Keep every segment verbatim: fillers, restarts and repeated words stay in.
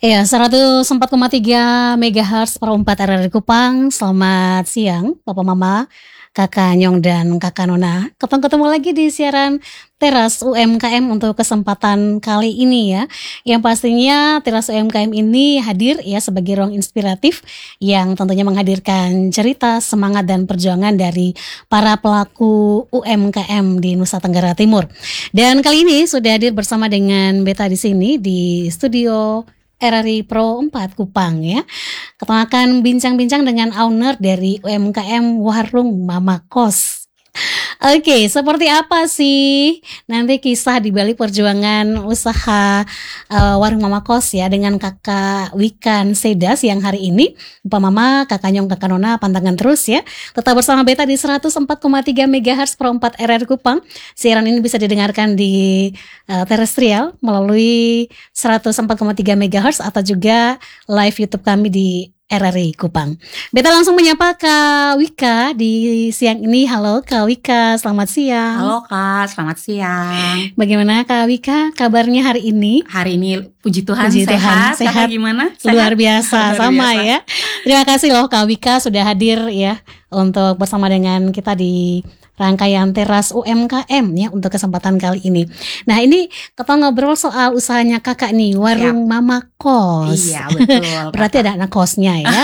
Iya, seratus empat koma tiga megahertz per empat R R I Kupang. Selamat siang, Papa Mama, Kakak Nyong dan Kakak Nona. Ketemu-ketemu lagi di siaran Teras U M K M untuk kesempatan kali ini ya. Yang pastinya Teras U M K M ini hadir ya sebagai ruang inspiratif yang tentunya menghadirkan cerita, semangat dan perjuangan dari para pelaku U M K M di Nusa Tenggara Timur. Dan kali ini sudah hadir bersama dengan Beta di sini di studio R R I Pro empat Kupang ya. Kita akan bincang-bincang dengan owner dari U M K M Warung Mama Kos. Oke, seperti apa sih nanti kisah di balik perjuangan usaha uh, Warung Mama Kos ya dengan Kakak Wikan Sedas yang hari ini Bapak Mama, Kakak Nyong, Kakak Nona pantangkan terus ya. Tetap bersama Beta di seratus empat koma tiga megahertz per empat R R I Kupang. Siaran ini bisa didengarkan di uh, terestrial melalui seratus empat koma tiga megahertz atau juga live YouTube kami di R R I Kupang. Beta langsung menyapa Kak Wika di siang ini. Halo Kak Wika, selamat siang. Halo Kak, selamat siang. Bagaimana Kak Wika kabarnya hari ini? Hari ini puji Tuhan puji sehat. Tuhan, sehat. Kakak gimana? Sehat? Luar biasa, Luar sama biasa. ya. Terima kasih loh Kak Wika sudah hadir ya untuk bersama dengan kita di rangkaian Teras U M K M ya untuk kesempatan kali ini. Nah ini kita ngobrol soal usahanya kakak nih, Warung Siap. Mama Kos. Iya betul. Berarti ada anak kosnya ya.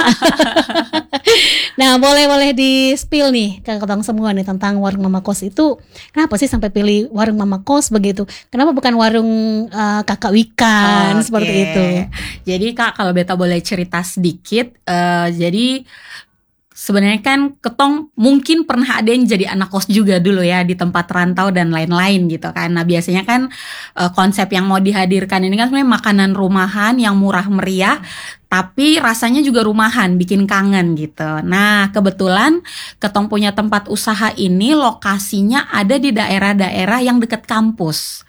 Nah boleh-boleh di spill nih ke ketong semua nih tentang Warung Mama Kos itu. Kenapa sih sampai pilih Warung Mama Kos begitu? Kenapa bukan Warung uh, Kakak Wikan? Oke. Seperti itu. Jadi Kak, kalau Beta boleh cerita sedikit, uh, jadi sebenarnya kan ketong mungkin pernah ada yang jadi anak kos juga dulu ya di tempat rantau dan lain-lain gitu kan. Nah biasanya kan uh, konsep yang mau dihadirkan ini kan sebenarnya makanan rumahan yang murah meriah tapi rasanya juga rumahan, bikin kangen gitu. Nah kebetulan ketong punya tempat usaha ini lokasinya ada di daerah-daerah yang dekat kampus.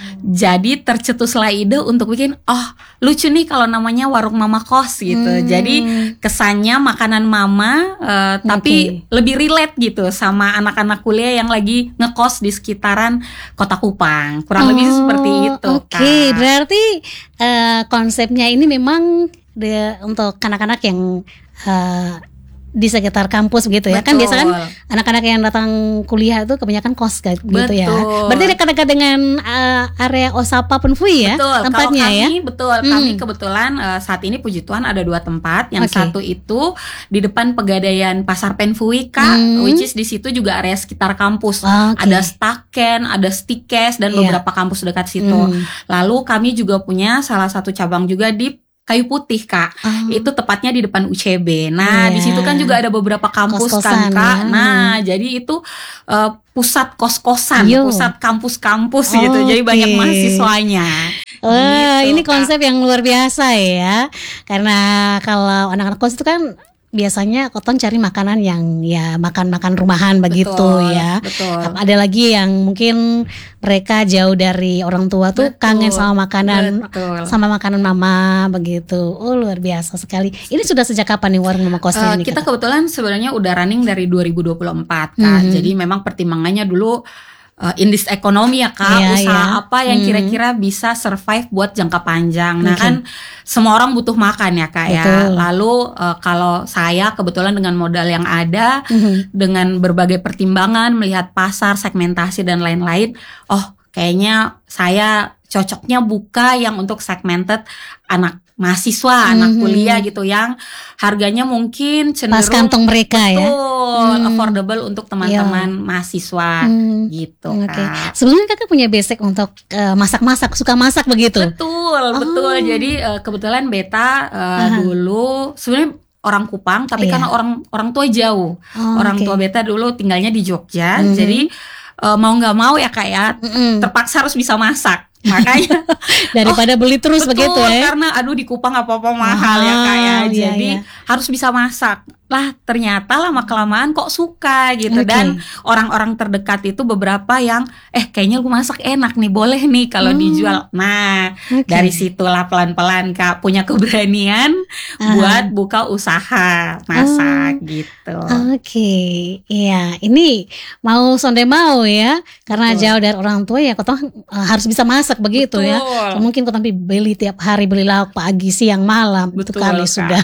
Jadi tercetuslah ide untuk bikin, oh lucu nih kalau namanya Warung Mama Kos gitu. Hmm. Jadi kesannya makanan mama uh, tapi Okay. lebih relate gitu sama anak-anak kuliah yang lagi ngekos di sekitaran Kota Kupang. Kurang lebih seperti itu. Oke, okay. Kak. Berarti uh, konsepnya ini memang de, untuk anak-anak yang uh, di sekitar kampus begitu ya. Kan Betul. biasa kan anak-anak yang datang kuliah itu kebanyakan kos gitu ya. Betul. Berarti dekat-dekat dengan uh, area Osapa Penfui ya Betul, tempatnya kalau kami, ya. Betul, Hmm. kami kebetulan uh, saat ini puji Tuhan ada dua tempat. Yang Oke. satu itu di depan Pegadaian Pasar Penfui Kak, Hmm. which is di situ juga area sekitar kampus. Oke. Ada Staken, ada Stikes dan Iya. beberapa kampus dekat situ. Hmm. Lalu kami juga punya salah satu cabang juga di Kayu Putih Kak. Oh. Itu tepatnya di depan U C B. Nah, Iya. di situ kan juga ada beberapa kampus Kos-kosan kan Kak. ya. Nah, jadi itu uh, pusat kos-kosan, Yo. pusat kampus-kampus gitu. Jadi Oke. banyak mahasiswanya. Wah, Gitu, ini Kak. konsep yang luar biasa ya. Karena kalau anak-anak kos itu kan biasanya kotong cari makanan yang ya makan-makan rumahan begitu Betul, ya. betul. Ada lagi yang mungkin mereka jauh dari orang tua tuh Betul, kangen sama makanan betul. sama makanan mama begitu. Oh luar biasa sekali. Ini sudah sejak kapan nih Warung Mama Kosnya Uh, ini? kita Kakak? kebetulan sebenarnya udah running dari dua ribu dua puluh empat Kak. Mhm. Jadi memang pertimbangannya dulu uh, in this ekonomi ya Kak, Iya, usaha iya. apa yang Mhm. kira-kira bisa survive buat jangka panjang. Nah Oke. kan semua orang butuh makan ya Kak ya. Betul. Lalu uh, kalau saya kebetulan dengan modal yang ada, Mhm. dengan berbagai pertimbangan, melihat pasar, segmentasi dan lain-lain, oh kayaknya saya cocoknya buka yang untuk segmented anak mahasiswa, anak Mhm. kuliah gitu yang harganya mungkin cenderung Pas kantong mereka ya. betul, Hmm. affordable untuk teman-teman mahasiswa Hmm. gitu Oke. Kak. Sebelumnya kakak punya basic untuk uh, masak-masak, suka masak begitu? Betul, betul. Oh. Jadi uh, kebetulan Beta uh, Aha. dulu sebenarnya orang Kupang, tapi Iya. karena orang orang tua jauh. Oh, orang oke. tua Beta dulu tinggalnya di Jogja, Mhm. jadi uh, mau nggak mau ya Kak ya, Mm-mm. terpaksa harus bisa masak. Makanya Daripada beli terus betul, begitu ya. karena aduh di Kupang apa-apa mahal ya Kak ya. Mahal, iya, Jadi iya. harus bisa masak. Lah ternyata lama kelamaan kok suka gitu. Oke. Dan orang-orang terdekat itu beberapa yang eh kayaknya lu masak enak nih, boleh nih kalau Hmm. dijual. Nah, Oke. dari situlah pelan-pelan Kak punya keberanian Aha. buat buka usaha masak gitu. Oke, iya. Ini mau sonde mau ya, karena Betul. jauh dari orang tua ya, kotong uh, harus bisa masak masak begitu ya. Betul. Mungkin kau tapi beli tiap hari, beli lauk pagi, siang, malam, itu Betul, kali Kak. sudah.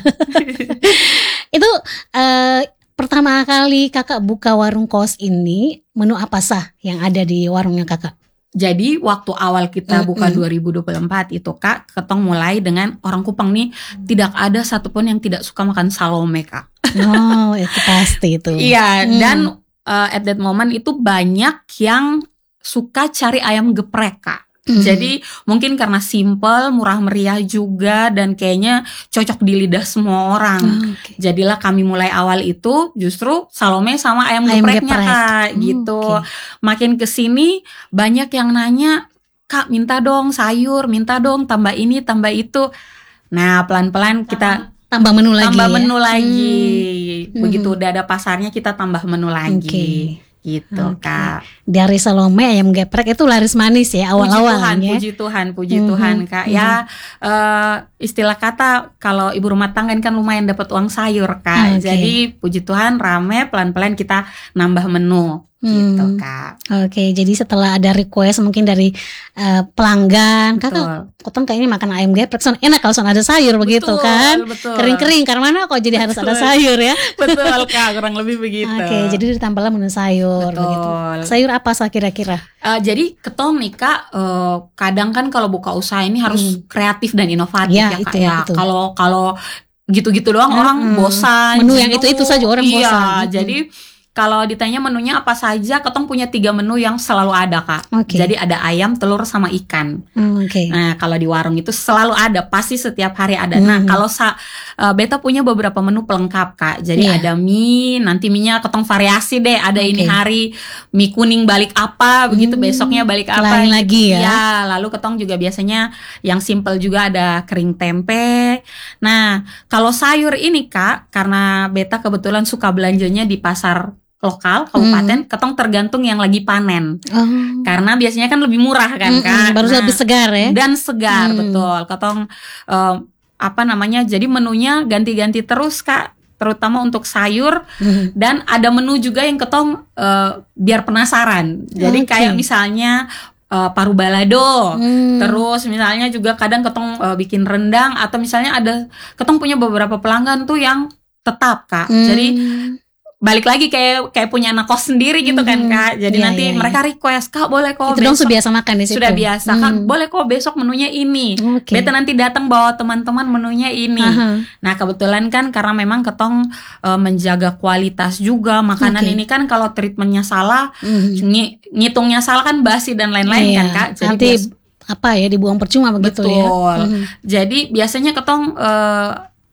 Itu eh, pertama kali kakak buka warung kos ini, menu apa sah yang ada di warungnya kakak? Jadi waktu awal kita buka Mm-mm. dua ribu dua puluh empat itu Kak, ketong mulai dengan orang Kupang nih tidak ada satupun yang tidak suka makan salome Kak. Oh, itu pasti itu. Iya, Hmm. dan uh, at that moment itu banyak yang suka cari ayam geprek Kak. Hmm. Jadi mungkin karena simple, murah meriah juga, dan kayaknya cocok di lidah semua orang. Oh, oke. Jadilah kami mulai awal itu justru salome sama ayam, Ayam gepreknya geprek. Kak, Hmm, gitu. oke. Makin kesini banyak yang nanya, Kak minta dong sayur, minta dong tambah ini, tambah itu. Nah pelan-pelan kita Tambah menu lagi. tambah ya? menu lagi. Hmm. Begitu Hmm. udah ada pasarnya kita tambah menu lagi. Gitu Oke. Kak. Dari salome ayam geprek itu laris manis ya awal-awal Puji Tuhan, ya. puji Tuhan, puji Mhm, Tuhan Kak. mhm. Ya eh, istilah kata kalau ibu rumah tangga kan lumayan dapat uang sayur Kak. Oke. Jadi puji Tuhan rame, pelan-pelan kita nambah menu gitu Hmm. Kak. Oke, jadi setelah ada request mungkin dari eh, pelanggan, kakak, Betul. kotong kayaknya makan ayam geprek, son enak kalau son ada sayur begitu Betul, kan, betul. kering-kering karena mana kok jadi harus ada Betul. sayur ya. Betul Kak, kurang lebih begitu. Oke, jadi ditambahlah menu sayur Betul. begitu. Sayur apa sah kira-kira? Eh, jadi ketong nih Kak, eh, kadang kan kalau buka usaha ini harus Hmm. kreatif dan inovatif Ya, ya Kak itu, ya. itu. Kalau kalau gitu-gitu doang Hmm, orang hmm. bosan. Menu yang jenuh. itu-itu saja orang iya, bosan. Hmm. jadi kalau ditanya menunya apa saja, ketong punya tiga menu yang selalu ada Kak. Oke. Jadi ada ayam, telur sama ikan. Hmm, Oke. Nah kalau di warung itu selalu ada, pasti setiap hari ada. Hmm. Nah kalau sa uh, Beta punya beberapa menu pelengkap Kak. Jadi Iya. ada mie, nanti mie-nya ketong variasi deh. Ada ini Oke. hari mie kuning balik apa, begitu Hmm, besoknya balik apa. lain lagi ya. Ya, lalu ketong juga biasanya yang simple juga ada kering tempe. Nah kalau sayur ini Kak, karena Beta kebetulan suka belanjanya di pasar lokal kabupaten, ketong tergantung yang lagi panen. Oh. Karena biasanya kan lebih murah kan Mm-mm, Kak. baru Nah, lebih segar ya. dan segar Hmm. betul. Ketong eh, apa namanya? Jadi menunya ganti-ganti terus Kak, terutama untuk sayur. Hmm. Dan ada menu juga yang ketong eh, biar penasaran. Jadi Oke. kayak misalnya eh, paru balado. Hmm. Terus misalnya juga kadang ketong eh, bikin rendang, atau misalnya ada ketong punya beberapa pelanggan tuh yang tetap Kak. Hmm. Jadi balik lagi kayak kayak punya anak kos sendiri gitu kan Hmm. Kak. Jadi Iya, nanti iya, iya. mereka request, Kak boleh kok itu dong besok sudah biasa makan di situ. sudah biasa Kak, Hmm. boleh kok besok menunya ini. Oke. Beta nanti datang bawa teman-teman menunya ini. Aha. Nah kebetulan kan karena memang ketong eh, menjaga kualitas juga makanan Oke. ini kan, kalau treatmentnya salah, Hmm. ngi- ngitungnya salah kan basi dan lain-lain Iya, kan Kak. Jadi nanti bias- apa ya dibuang percuma begitu ya. Betul. Mhm. jadi biasanya ketong eh,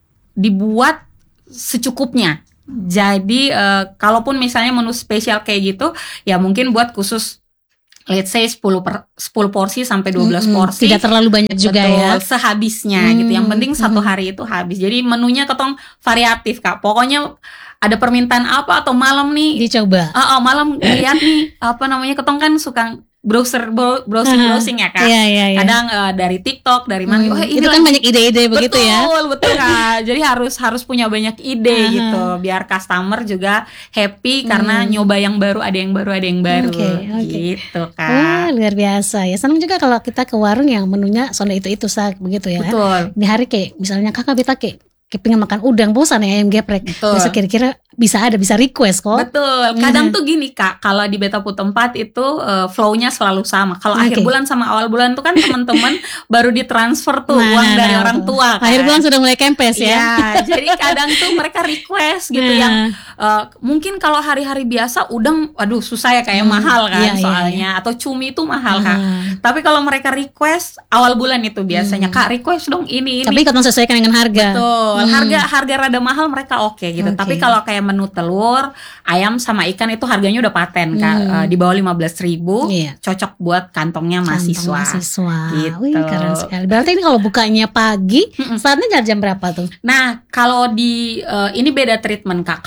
dibuat secukupnya. Jadi eh, kalaupun misalnya menu spesial kayak gitu, ya mungkin buat khusus let's say sepuluh per, sepuluh porsi sampai dua belas Mm-mm. porsi. Tidak terlalu banyak juga Betul, ya. sehabisnya Hmm, gitu. Yang penting satu hmm. hari itu habis. Jadi menunya ketong variatif Kak. Pokoknya ada permintaan apa atau malam nih. Dicoba. Ah, ah, malam lihat nih apa namanya, ketong kan suka browser bro- browsing browsing ya Kak. Iya, iya, iya. Kadang eh, dari TikTok, dari mana, Hmm, oh, ini itu kan lagi- banyak ide-ide begitu betul, ya. betul Kak. Jadi harus harus punya banyak ide Aha. gitu, biar customer juga happy karena Hmm. nyoba yang baru, ada yang baru, ada yang baru. Oke, oke. Gitu Wah, Kak. luar biasa ya. Senang juga kalau kita ke warung yang menunya sonde itu-itu sak begitu ya. Betul. Di hari kayak misalnya kakak kita kayak kayak pengen makan udang, bosan ya ayam geprek. Betul. Bisa kira-kira bisa ada, bisa request kok. Betul. Kadang Mhm. tuh gini Kak, kalau di Beta Put Tempat itu eh, flow-nya selalu sama. Kalau Oke. akhir bulan sama awal bulan tuh kan teman-teman baru ditransfer tuh Nah, uang nah, dari nah, orang betul. tua kan. Akhir bulan sudah mulai kempes ya. Iya, jadi kadang tuh mereka request gitu Nah. yang eh, mungkin kalau hari-hari biasa udang, aduh susah ya, kayak Hmm, mahal kan iya, iya, soalnya, atau cumi itu mahal Kak. Ah. Tapi kalau mereka request awal bulan itu biasanya, Hmm. Kak request dong ini ini. Tapi kalau sesuaikan dengan harga. Betul, Hmm. harga harga rada mahal mereka oke gitu. Oke. Tapi kalau kayak menu telur, ayam sama ikan itu harganya udah paten Kak. Hmm. Eh, di bawah lima belas ribu, Iya. cocok buat kantongnya Kantong mahasiswa. mahasiswa. Gitu. Wih, keren sekali. Berarti ini kalau bukanya pagi, Mm-mm. saatnya jam jam berapa tuh? Nah, kalau di eh, ini beda treatment Kak. Kalau yang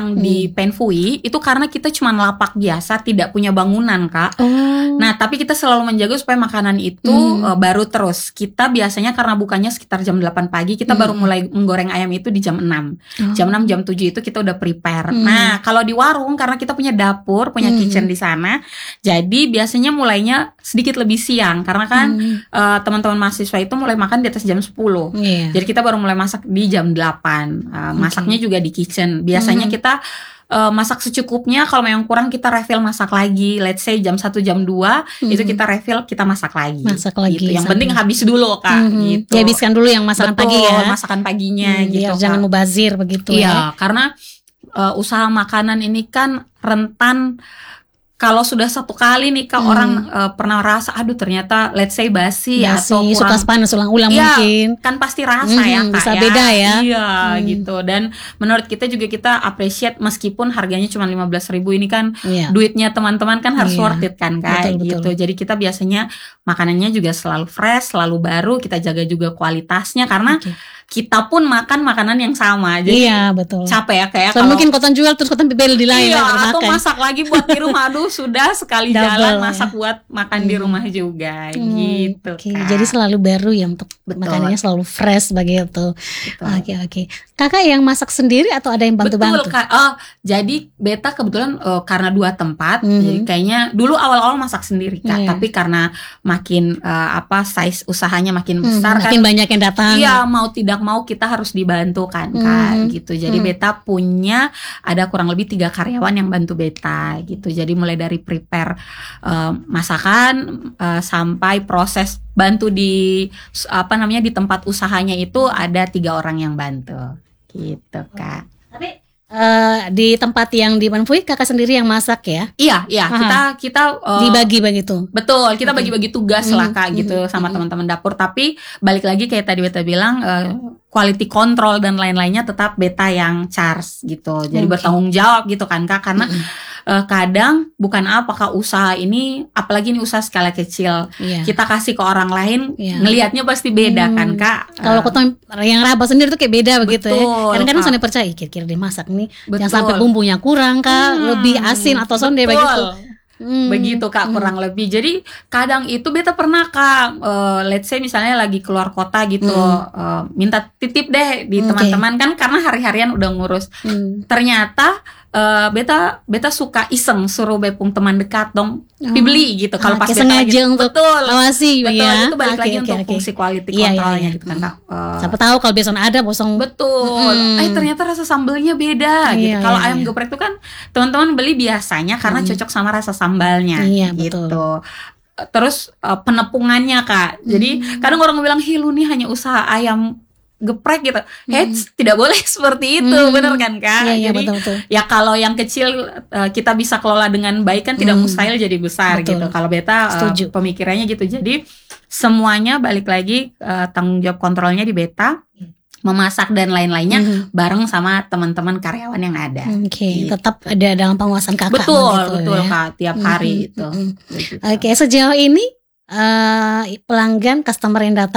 siang di Hmm. Penfui itu karena kita cuma lapak biasa, tidak punya bangunan, Kak. Oh. Nah, tapi kita selalu menjaga supaya makanan itu Hmm. uh, baru terus. Kita biasanya karena bukannya sekitar jam delapan pagi, kita Hmm. baru mulai menggoreng ayam itu di jam enam. Oh. Jam enam, jam tujuh itu kita udah prepare. Hmm. Nah, kalau di warung karena kita punya dapur, punya Hmm. kitchen di sana, jadi biasanya mulainya sedikit lebih siang karena kan Hmm. uh, teman-teman mahasiswa itu mulai makan di atas jam sepuluh. Iya. Jadi kita baru mulai masak di jam delapan. Uh, masaknya juga di kitchen. Biasanya Hmm. kita uh, masak secukupnya. Kalau memang kurang kita refill masak lagi. Let's say jam satu, jam dua Hmm. itu kita refill, kita masak lagi. Masak lagi Gitu. Yang sampai- penting habis dulu, Kak. Mhm. Gitu. Dihabiskan dulu yang masakan Betul, pagi ya. masakan paginya Hmm, gitu, biar Kak. jangan mubazir begitu ya. Iya, karena uh, usaha makanan ini kan rentan. Kalau sudah satu kali nih Kak, Hmm. orang uh, pernah rasa aduh ternyata let's say basi, Ya atau sih, kurang suka panas ulang-ulang Iya, mungkin. kan pasti rasa ya Mhm, Kak bisa ya. beda ya. Iya Hmm. gitu. Dan menurut kita juga kita appreciate meskipun harganya cuma lima belas ribu ini kan Iya. duitnya teman-teman kan harus Iya. worth it kan Kak. Betul, Gitu. betul. Jadi kita biasanya makanannya juga selalu fresh, selalu baru, kita jaga juga kualitasnya karena Oke. kita pun makan makanan yang sama. Jadi Iya, betul. capek ya kayak So, mungkin koton jual terus koton beli di lain iya, ya, atau makan. masak lagi buat di rumah. Aduh sudah sekali Double, jalan ya. masak buat makan di Hmm. rumah juga Hmm, gitu oke. Kak. Jadi selalu baru ya untuk Betul. makanannya selalu fresh begitu. Betul. Oke, oke. Kakak yang masak sendiri atau ada yang bantu-bantu? Betul Kak. Oh, jadi Beta kebetulan eh, karena dua tempat, Mhm. jadi kayaknya dulu awal-awal masak sendiri Kak. Iya. Tapi karena makin eh, apa size usahanya makin Hmm, besar kan. makin banyak yang datang. Iya, mau tidak mau kita harus dibantu kan Kak, Mhm. gitu. Jadi Hmm. Beta punya ada kurang lebih tiga karyawan yang bantu Beta gitu. Jadi mulai dari prepare eh, masakan eh, sampai proses bantu di s- apa namanya di tempat usahanya itu ada tiga orang yang bantu gitu Kak. Tapi eh, di tempat yang di Banfui kakak sendiri yang masak ya? Iya, iya, Aha. kita kita eh, Dibagi begitu. betul, kita Oke. bagi-bagi tugas Mhm, lah Kak gitu mhm, sama mhm. teman-teman dapur. Tapi balik lagi kayak tadi Beta bilang, eh, quality control dan lain-lainnya tetap Beta yang charge gitu. Jadi Oke. bertanggung jawab gitu kan Kak, karena Mhm. eh, kadang bukan apakah usaha ini, apalagi ini usaha skala kecil, Iya. kita kasih ke orang lain, Iya. ngelihatnya pasti beda Hmm. kan Kak. Kalau Eh, koton yang raba sendiri tuh kayak beda begitu ya. Betul, Kadang-kadang Kak. soalnya percaya, "Ih, kira-kira dia masak nih, betul. jangan sampai bumbunya kurang kak, Hmm, lebih asin atau sonde betul. begitu." Hmm. Begitu Kak, Hmm. kurang lebih. Jadi kadang itu Beta pernah Kak, eh, let's say misalnya lagi keluar kota gitu, Hmm. eh, minta titip deh di Oke. teman-teman kan karena hari-harian udah ngurus. Hmm. Ternyata eh, Beta Beta suka iseng suruh bepung teman dekat dong, Oh. beli gitu. Kalau Ah, pas kayak Beta sengaja lagi- untuk betul, awasi betul ya. itu balik Oke, lagi oke, untuk oke. fungsi quality Iya, iya, controlnya iya. gitu kan Hmm. Kak. Eh, Siapa tahu kalau besok ada bosong. Betul. Mm-mm. Eh ternyata rasa sambelnya beda gitu. Iya, Kalau iya, ayam iya. geprek itu kan teman-teman beli biasanya karena Mm. cocok sama rasa sambalnya Iya, gitu. betul. Terus eh, penepungannya Kak. Jadi Mm. kadang orang bilang, "Hi lu nih hanya usaha ayam geprek gitu." Mm. Heads, tidak boleh seperti itu, Mm. bener kan Kak? Iya, iya, Jadi betul-betul. ya kalau yang kecil eh, kita bisa kelola dengan baik kan tidak Mm. mustahil jadi besar Betul. gitu. Kalau Beta eh, Setuju. pemikirannya gitu. Jadi semuanya balik lagi eh, tanggung jawab kontrolnya di Beta, memasak dan lain-lainnya Mhm. bareng sama teman-teman karyawan yang ada. Oke, Gitu. tetap ada dalam penguasaan kakak. Betul, begitu betul ya. Kak, tiap hari Mhm, itu. mhm. Begitu. Oke, sejauh ini eh, pelanggan customer yang datang